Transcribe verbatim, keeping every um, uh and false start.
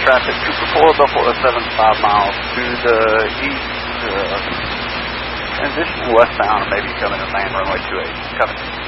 traffic, Cooper four, Buffalo seven, five miles to the east, uh, transition westbound, maybe coming to main runway two eight. Coming.